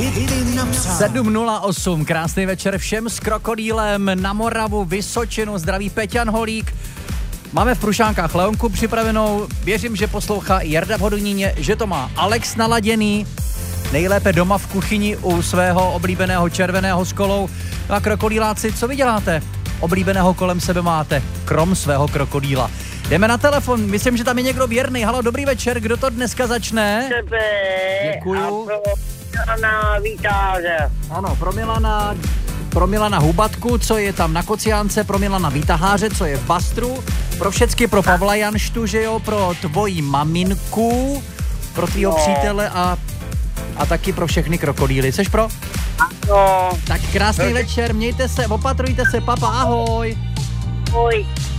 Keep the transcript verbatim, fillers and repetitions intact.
sedm nula osm, krásný večer všem s krokodýlem na Moravu, Vysočinu, zdraví Peťan Holík. Máme v Prušánkách Leonku připravenou, věřím, že poslouchá i Jarda v Hodoníně, že to má Alex naladěný, nejlépe doma v kuchyni u svého oblíbeného červeného s kolou. No a krokodýláci, co vy děláte? Oblíbeného kolem sebe máte, krom svého krokodýla. Jdeme na telefon, myslím, že tam je někdo věrný. Halo, dobrý večer, kdo to dneska začne? Tebe. Děkuju. A pro Milana Výtaháře. Ano, pro Milana, pro Milana Hubatku, co je tam na Kociánce, pro Milana Výtaháře, co je v Bastru, pro všecky, pro Pavla Janštu, že jo, pro tvoji maminku, pro tvýho no. přítele a, a taky pro všechny krokodýly. Seš pro? Ano. Tak krásný no. večer, mějte se, opatrujte se, papa, ahoj. Ahoj.